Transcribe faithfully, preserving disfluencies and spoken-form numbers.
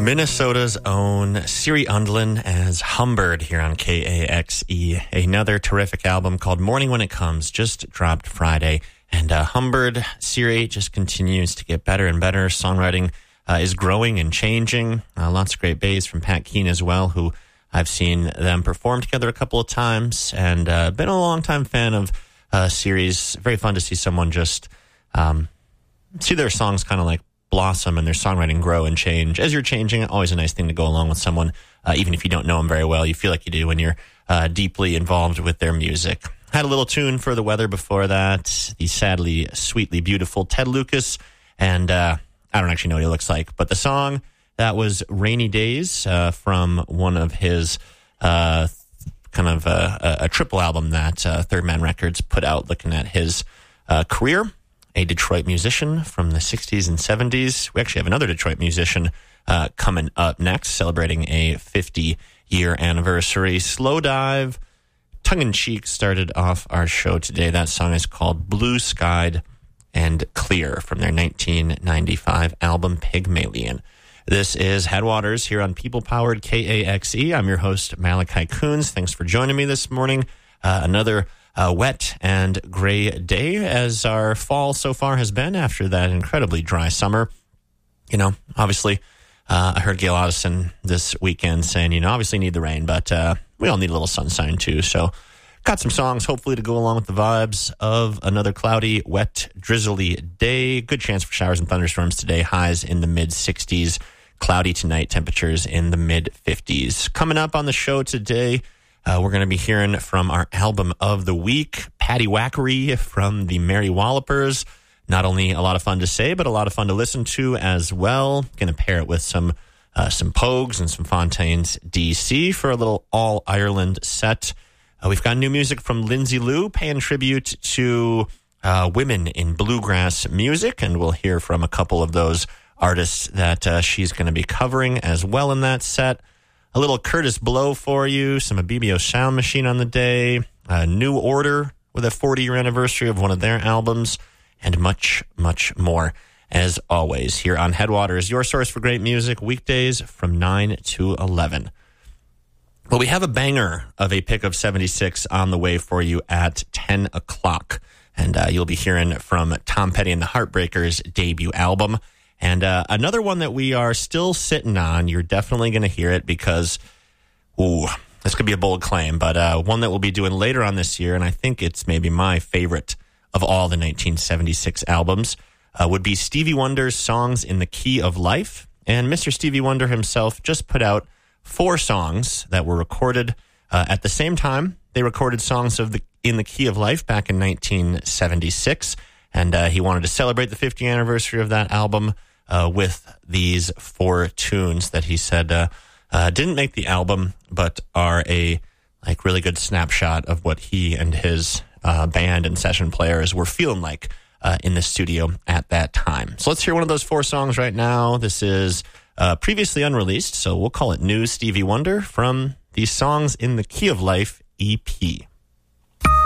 Minnesota's own Siri Undlin as Humbird here on K A X E. Another terrific album called Morning When It Comes just dropped Friday. And uh, Humbird, Siri just continues to get better and better. Songwriting uh, is growing and changing. Uh, lots of great bass from Pat Keen as well, who I've seen them perform together a couple of times. And uh, been a long-time fan of uh, Siri's. Very fun to see someone just um, see their songs kind of like blossom and their songwriting grow and change as you're changing. Always a nice thing to go along with someone, uh, even if you don't know them very well. You feel like you do when you're uh, deeply involved with their music. Had a little tune for the weather before that. The sadly, sweetly beautiful Ted Lucas. And uh, I don't actually know what he looks like, but the song, that was Rainy Days uh, from one of his uh, kind of uh, a, a triple album that uh, Third Man Records put out looking at his uh, career. A Detroit musician from the sixties and seventies. We actually have another Detroit musician uh, coming up next, celebrating a fifty-year anniversary. Slow Dive, tongue-in-cheek, started off our show today. That song is called Blue Skied and Clear from their nineteen ninety-five album Pygmalion. This is Headwaters here on People-Powered K A X E. I'm your host, Malachi Coons. Thanks for joining me this morning. Uh, another Uh, wet and gray day as our fall so far has been after that incredibly dry summer. You know, obviously, uh, I heard Gail Addison this weekend saying, you know, obviously need the rain, but uh, we all need a little sunshine too. So got some songs hopefully to go along with the vibes of another cloudy, wet, drizzly day. Good chance for showers and thunderstorms today. Highs in the mid sixties. Cloudy tonight, temperatures in the mid fifties. Coming up on the show today, Uh, we're going to be hearing from our album of the week, Patty Wackery from the Mary Wallopers. Not only a lot of fun to say, but a lot of fun to listen to as well. Going to pair it with some uh, some Pogues and some Fontaines D C for a little all-Ireland set. Uh, we've got new music from Lindsay Lou, paying tribute to uh, women in bluegrass music, and we'll hear from a couple of those artists that uh, she's going to be covering as well in that set. A little Curtis Blow for you, some B B O Sound Machine on the day, a New Order with a forty-year anniversary of one of their albums, and much, much more. As always, here on Headwaters, your source for great music, weekdays from nine to eleven. Well, we have a banger of a pick of seventy-six on the way for you at ten o'clock. And uh, you'll be hearing from Tom Petty and the Heartbreakers' debut album. And uh, another one that we are still sitting on, you're definitely going to hear it because, ooh, this could be a bold claim, but uh, one that we'll be doing later on this year, and I think it's maybe my favorite of all the nineteen seventy-six albums, uh, would be Stevie Wonder's Songs in the Key of Life. And Mister Stevie Wonder himself just put out four songs that were recorded uh, at the same time. They recorded songs of the in the Key of Life back in nineteen seventy-six, and uh, he wanted to celebrate the fiftieth anniversary of that album Uh, with these four tunes that he said uh, uh, didn't make the album, but are a like really good snapshot of what he and his uh, band and session players were feeling like uh, in the studio at that time. So let's hear one of those four songs right now. This is uh, previously unreleased, so we'll call it New Stevie Wonder from the Songs in the Key of Life E P.